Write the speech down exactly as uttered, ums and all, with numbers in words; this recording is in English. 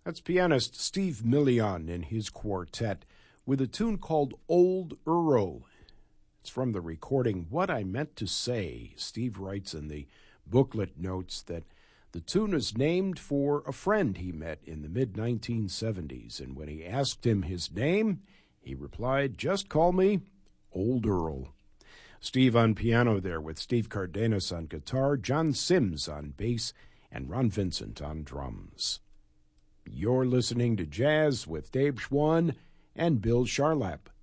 That's pianist Steve Million in his quartet with a tune called Old Earl. It's from the recording What I Meant to Say. Steve writes in the booklet notes that the tune is named for a friend he met in the mid nineteen seventies, and when he asked him his name, he replied, "Just call me Old Earl." Steve on piano there with Steve Cardenas on guitar, John Sims on bass, and Ron Vincent on drums. You're listening to Jazz with Dave Schwann and Bill Charlap.